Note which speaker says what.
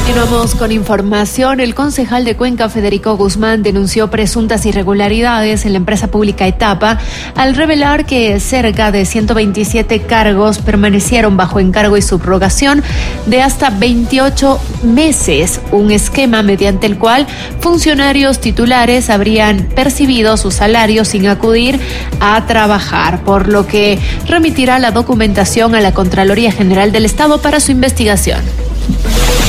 Speaker 1: Continuamos con información. El concejal de Cuenca, Federico Guzmán, denunció presuntas irregularidades en la empresa pública Etapa al revelar que cerca de 127 cargos permanecieron bajo encargo y subrogación de hasta 28 meses, un esquema mediante el cual funcionarios titulares habrían percibido su salario sin acudir a trabajar, por lo que remitirá la documentación a la Contraloría General del Estado para su investigación.